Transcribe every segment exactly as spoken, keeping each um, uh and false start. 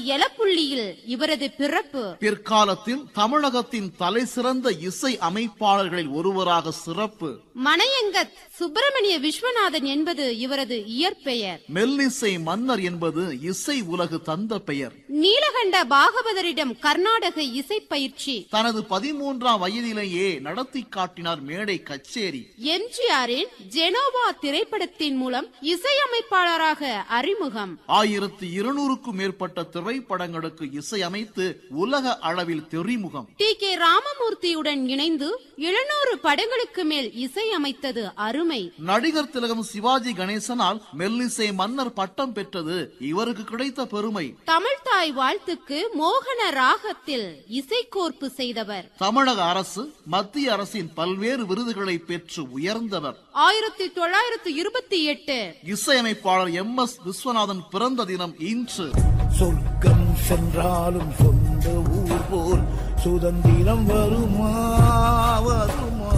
எலப்புள்ளியில் இவரது பிறப்பு. பிற்காலத்தில் தமிழகத்தின் தலை சிறந்த இசை அமைப்பாளர்களில் ஒருவராக சிறப்பு. மணையங்கத் சுப்பிரமணிய விஸ்வநாதன் என்பது இவரது இயற்பெயர். மெல்லிசை மன்னர் என்பது இசை உலகு தந்த பெயர். நீலகண்ட பாகவதரிடம் கர்நாடக இசை பயிற்சி. தனது பதிமூன்றாம் வயதிலேயே நடத்தி காட்டினார் மேடை கச்சேரி. எம்ஜிஆரின் ஜெனோவா திரைப்படத்தின் மூலம் இசையமைப்பாளராக அறிமுகம். ஆயிரத்தி இருநூறுக்கும் மேற்பட்ட திரைப்படங்களுக்கு இசையமைத்து உலக அளவில் தெரிமுகம். டி கே ராமமூர்த்தியுடன் இணைந்து எழுநூறு படங்களுக்கு மேல் இசையமைத்தது அருமை. நடிகர் திலகம் சிவாஜி கணேசனால் மெல்லிசை மன்னர் பட்டம் பெற்றது இவருக்கு கிடைத்த பெருமை. தமிழ் தாய் வாழ்த்துக்கு மோகன ராகத்தில் இசைக்கோர்ப்பு செய்தவர். தமிழக அரசு மத்திய அரசின் பல்வேறு விருதுகளை பெற்று உயர்ந்தவர். ஆயிரத்தி தொள்ளாயிரத்தி இருபத்தி எட்டு இசையமைப்பாளர் எம் எஸ் விஸ்வநாதன் பிறந்த தினம் இன்று. சொர்க்கம் சென்றாலும் சொந்த ஊர் போல் சுதந்திரம் வருமா வருமா.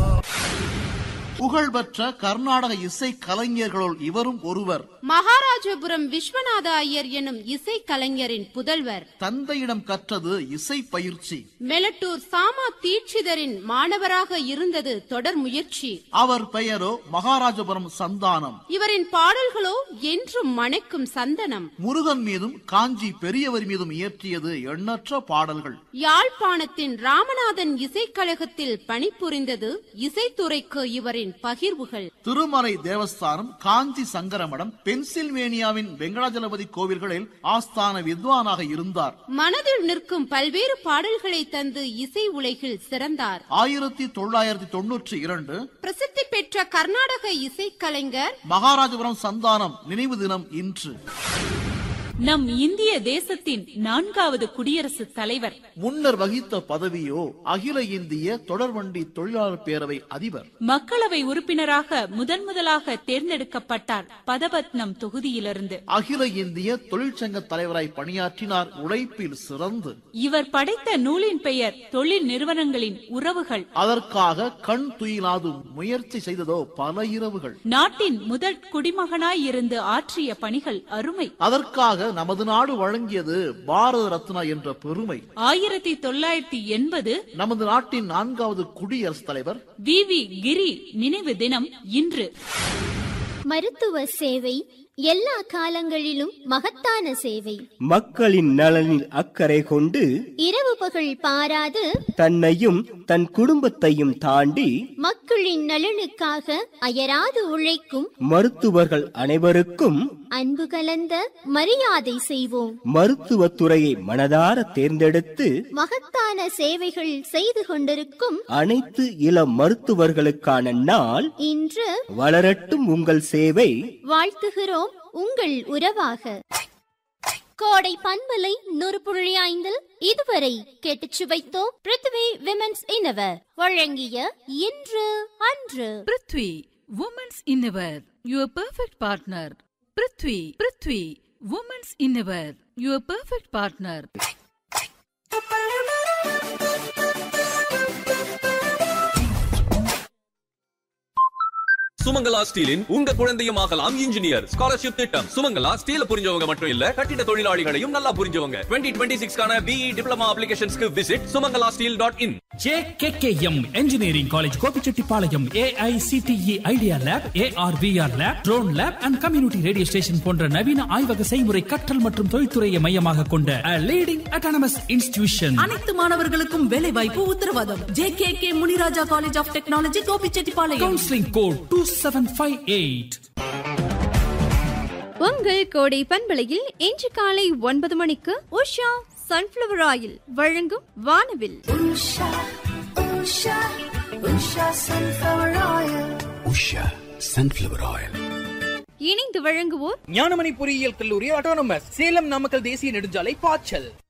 புகழ்பெற்ற கர்நாடக இசை கலைஞர்களுள் இவரும் ஒருவர். மகாராஜபுரம் விஸ்வநாத ஐயர் எனும் இசை கலைஞரின் புதல்வர். தந்தையிடம் கற்றது இசை பயிற்சி. மெலட்டூர் சாமா தீட்சிதரின் மாணவராக இருந்தது தொடர் முயற்சி. அவர் பெயரோ மகாராஜபுரம் சந்தானம். இவரின் பாடல்களோ என்றும் மணக்கும் சந்தனம். முருகன் மீதும் காஞ்சி பெரியவர் மீதும் இயற்றியது எண்ணற்ற பாடல்கள். யாழ்ப்பாணத்தின் ராமநாதன் இசைக்கழகத்தில் பணிபுரிந்தது இசைத்துறைக்கு இவரின் பகிர்வுகள். திருமலை தேவஸ்தானம், காஞ்சி சங்கரமடம், பென்சில்வேனியாவின் வெங்கடாஜலபதி கோவில்களில் ஆஸ்தான வித்வானாக இருந்தார். மனதில் நிற்கும் பல்வேறு பாடல்களை தந்து இசை உலகில் சிறந்தார். ஆயிரத்தி தொள்ளாயிரத்தி தொன்னூற்றி இரண்டு பிரசித்தி பெற்ற கர்நாடக இசைக்கலைஞர் மகாராஜபுரம் சந்தானம் நினைவு தினம் இன்று. நம் இந்திய தேசத்தின் நான்காவது குடியரசுத் தலைவர். முன்னர் வகித்த பதவியோ அகில இந்திய தொடர்வண்டி தொழிலாளர் பேரவை அதிபர். மக்களவை உறுப்பினராக முதன் முதலாக தேர்ந்தெடுக்கப்பட்டார் பதபத்னம் தொகுதியிலிருந்து. அகில இந்திய தொழிற்சங்க தலைவராய் பணியாற்றினார் உழைப்பில் சிறந்து. இவர் படைத்த நூலின் பெயர் தொழில் நிறுவனங்களின் உறவுகள். அதற்காக கண் துயிலாது முயற்சி செய்ததோ பல இரவுகள். நாட்டின் முதல் குடிமகனாய் இருந்து ஆற்றிய பணிகள் அருமை. அதற்காக நமது நாடு வழங்கியது பாரத ரத்னா என்ற பெருமை. ஆயிரத்தி தொள்ளாயிரத்தி எண்பது நமது நாட்டின் நான்காவது குடியரசுத் தலைவர் வி வி கிரி நினைவு தினம் இன்று. மருத்துவ சேவை எல்லா காலங்களிலும் மகத்தான சேவை. மக்களின் நலனில் அக்கறை கொண்டு இரவு பகல் பாராது தன்னையும் தன் குடும்பத்தையும் தாண்டி மக்களின் நலனுக்காக அயராது உழைக்கும் மருத்துவர்கள் அனைவருக்கும் அன்பு கலந்த மரியாதை செய்வோம். மருத்துவத்துறையை மனதார தேர்ந்தெடுத்து மகத்தான சேவைகள் செய்து கொண்டிருக்கும் அனைத்து இளம் மருத்துவர்களுக்கான நாள் இன்று. வளரட்டும் உங்கள் சேவை. வாழ்த்துகிறோம் உங்கள் உறவாக. கோடை பண்பலை நூறு புள்ளி ஐந்தில் இதுவரை கேட்டுச் சுவைத்தோம் பிருத்வி விமென்ஸ் இன்னவர் வழங்கிய இன்று அன்று. Prithvi women's இன்னவர் your perfect partner. Prithvi Prithvi women's இன்னவர் your perfect partner. Sumangala ஸ்டீலின் உங்க குழந்தையும் ஆகலாம் இன்ஜினியர் ஸ்காலர்ஷிப் திட்டம். சுமங்கலா ஸ்டீல் புரிஞ்சவங்க மட்டும் இல்ல, கட்டிட தொழிலாளிகளையும் நல்லா புரிஞ்சவங்க. Twenty twenty சிக்ஸ்க்கான BE diploma அப்ளிகேஷன்ஸ்க்கு visit Sumangala steel dot in. J K K M engineering college Gobichettipalayam A I C D E idea lab, A R we are lab, drone lab and community radio station போன்ற நவீன ஆய்வக செய்முறை கற்றல் மற்றும் தொழில்துறையை மையமாக கொண்ட leading autonomous institution. அனைத்து மாணவர்களுக்கும் வேலை வாய்ப்பு உத்தரவாதம். J K K Muniraja college of technology Gobichettipalayam. Counselling code two seven five eight. உங்கள் கோடை பண்பலையில் இன்று காலை ஒன்பது மணிக்கு உஷா சன்ஃபிளவர் ஆயில் வழங்கும் வானவில். Usha Usha Usha sunflower oil. Usha sunflower oil. இணைந்து வழங்குவோர் ஞானமணி பொறியியல் கல்லூரி ஆட்டோனமஸ், சேலம் நாமக்கல் தேசிய நெடுஞ்சாலை பாய்ச்சல்.